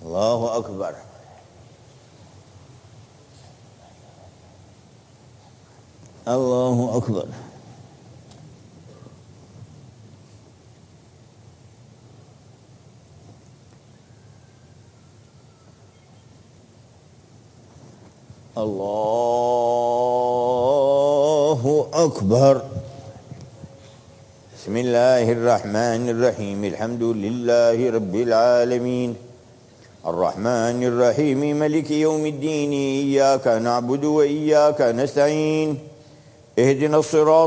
الله أكبر. الله أكبر. الله أكبر. بسم الله الرحمن الرحيم. الحمد لله رب العالمين الرحمن الرحيم ملك يوم الدين. إياك نعبد وإياك نستعين. اهدنا الصراط